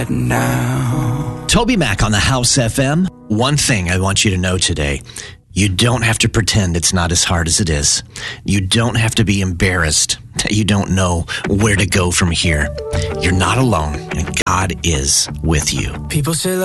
right now. Toby Mac on the House FM. One thing I want you to know today. You don't have to pretend it's not as hard as it is. You don't have to be embarrassed that you don't know where to go from here. You're not alone, and God is with you. People say